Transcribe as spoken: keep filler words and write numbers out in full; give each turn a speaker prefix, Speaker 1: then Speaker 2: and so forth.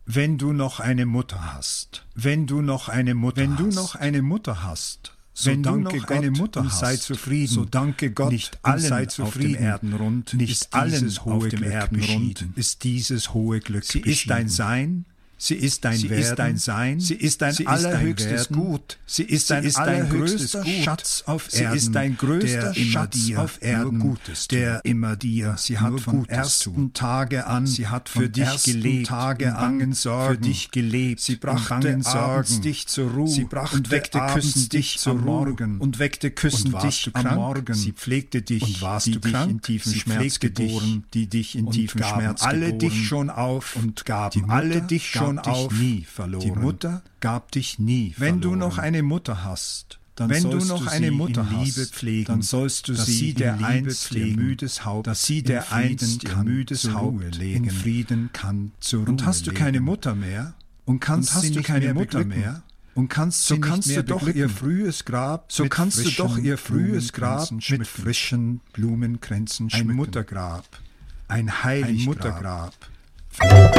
Speaker 1: wenn du noch eine Mutter hast, wenn du noch eine Mutter
Speaker 2: wenn
Speaker 1: hast,
Speaker 2: du noch eine Mutter hast, so
Speaker 1: wenn du
Speaker 2: danke
Speaker 1: noch
Speaker 2: Gott
Speaker 1: eine Mutter
Speaker 2: und
Speaker 1: hast,
Speaker 2: sei zufrieden,
Speaker 1: so danke Gott
Speaker 2: nicht
Speaker 1: und
Speaker 2: allen
Speaker 1: sei
Speaker 2: auf
Speaker 1: zufrieden.
Speaker 2: dem Erdenrund
Speaker 1: Nicht
Speaker 2: ist
Speaker 1: allen
Speaker 2: dieses
Speaker 1: auf
Speaker 2: hohe
Speaker 1: dem
Speaker 2: Glück
Speaker 1: Erdenrund
Speaker 2: beschieden.
Speaker 1: ist dieses hohe Glück
Speaker 2: Sie
Speaker 1: beschieden.
Speaker 2: ist dein Sein,
Speaker 1: Sie ist dein
Speaker 2: sie
Speaker 1: Werden,
Speaker 2: ist dein Sein,
Speaker 1: sie ist dein
Speaker 2: sie ist
Speaker 1: allerhöchstes
Speaker 2: dein Werden,
Speaker 1: Gut,
Speaker 2: sie ist
Speaker 1: sie
Speaker 2: dein
Speaker 1: ist dein
Speaker 2: allerhöchster
Speaker 1: größter Gut,
Speaker 2: Schatz auf
Speaker 1: sie
Speaker 2: Erden,
Speaker 1: ist dein größter
Speaker 2: der immer
Speaker 1: Schatz
Speaker 2: dir
Speaker 1: auf Erden,
Speaker 2: nur Gutes tut.
Speaker 1: der immer dir,
Speaker 2: Sie hat
Speaker 1: nur
Speaker 2: vom
Speaker 1: Gutes
Speaker 2: ersten
Speaker 1: tut.
Speaker 2: Tage an
Speaker 1: Sie hat
Speaker 2: für
Speaker 1: von
Speaker 2: dich
Speaker 1: ersten
Speaker 2: gelebt,
Speaker 1: Tage
Speaker 2: in
Speaker 1: an
Speaker 2: bangen Sorgen,
Speaker 1: für dich gelebt,
Speaker 2: sie
Speaker 1: in
Speaker 2: brachte
Speaker 1: bangen
Speaker 2: abends
Speaker 1: Sorgen.
Speaker 2: dich zur Ruhe,
Speaker 1: Sie brachte
Speaker 2: und weckte
Speaker 1: abends
Speaker 2: küssend
Speaker 1: dich
Speaker 2: dich
Speaker 1: zur
Speaker 2: am
Speaker 1: Ruhe
Speaker 2: Morgen,
Speaker 1: und weckte küssend
Speaker 2: und warst
Speaker 1: dich
Speaker 2: du
Speaker 1: am
Speaker 2: krank?
Speaker 1: Morgen.
Speaker 2: Sie
Speaker 1: pflegte dich,
Speaker 2: und warst
Speaker 1: die
Speaker 2: du
Speaker 1: dich
Speaker 2: krank?
Speaker 1: in tiefen
Speaker 2: Sie
Speaker 1: Schmerz
Speaker 2: pflegte dich,
Speaker 1: geboren, die dich in
Speaker 2: und
Speaker 1: tiefen
Speaker 2: gaben
Speaker 1: Schmerz
Speaker 2: alle
Speaker 1: geboren,
Speaker 2: dich schon auf
Speaker 1: und gaben
Speaker 2: Die Mutter
Speaker 1: alle dich schon
Speaker 2: gab dich
Speaker 1: auf.
Speaker 2: nie verloren.
Speaker 1: Die Mutter gab dich nie
Speaker 2: Wenn
Speaker 1: verloren.
Speaker 2: du noch eine Mutter hast, dann
Speaker 1: Wenn du
Speaker 2: sollst
Speaker 1: noch
Speaker 2: du
Speaker 1: eine
Speaker 2: sie
Speaker 1: Mutter
Speaker 2: in Liebe
Speaker 1: hast,
Speaker 2: pflegen,
Speaker 1: dann sollst du
Speaker 2: dass
Speaker 1: sie
Speaker 2: sie
Speaker 1: in
Speaker 2: der
Speaker 1: Liebe
Speaker 2: einst ihr
Speaker 1: pflegen,
Speaker 2: müdes Haupt
Speaker 1: dass sie
Speaker 2: in
Speaker 1: der
Speaker 2: Frieden
Speaker 1: einst ihr
Speaker 2: kann
Speaker 1: müdes
Speaker 2: zur
Speaker 1: Haupt
Speaker 2: Ruhe
Speaker 1: in
Speaker 2: legen.
Speaker 1: Frieden kann zur Ruhe
Speaker 2: Und hast du
Speaker 1: legen.
Speaker 2: keine Mutter mehr,
Speaker 1: und kannst
Speaker 2: und hast
Speaker 1: sie
Speaker 2: du
Speaker 1: nicht
Speaker 2: keine
Speaker 1: mehr
Speaker 2: Mutter
Speaker 1: beglücken,
Speaker 2: mehr,
Speaker 1: und kannst
Speaker 2: so
Speaker 1: sie
Speaker 2: kannst
Speaker 1: nicht
Speaker 2: du
Speaker 1: mehr
Speaker 2: doch ihr
Speaker 1: beglücken.
Speaker 2: frühes Grab
Speaker 1: So
Speaker 2: mit
Speaker 1: kannst du
Speaker 2: frischen
Speaker 1: doch ihr frühes Grab
Speaker 2: Blumenkränzen
Speaker 1: mit
Speaker 2: schmücken.
Speaker 1: frischen Blumenkränzen
Speaker 2: Ein
Speaker 1: schmücken.
Speaker 2: Muttergrab,
Speaker 1: Ein Heiliggrab.
Speaker 2: ein Muttergrab.